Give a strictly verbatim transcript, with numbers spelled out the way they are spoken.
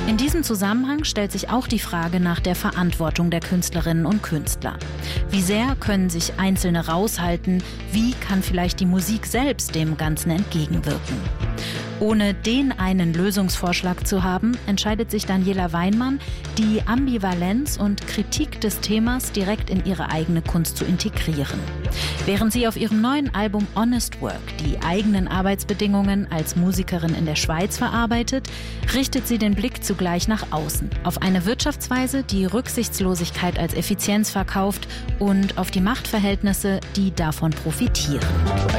In diesem Zusammenhang stellt sich auch die Frage nach der Verantwortung der Künstlerinnen und Künstler. Wie sehr können sich Einzelne raushalten? Wie kann vielleicht die Musik selbst dem Ganzen entgegenwirken? Ohne den einen Lösungsvorschlag zu haben, entscheidet sich Daniela Weinmann, die Ambivalenz und Kritik des Themas direkt in ihre eigene Kunst zu integrieren. Während sie auf ihrem neuen Album Honest Work die eigenen Arbeitsbedingungen als Musikerin in der Schweiz verarbeitet, richtet sie den Blick zugleich nach außen, auf eine Wirtschaftsweise, die Rücksichtslosigkeit als Effizienz verkauft und auf die Machtverhältnisse, die davon profitieren.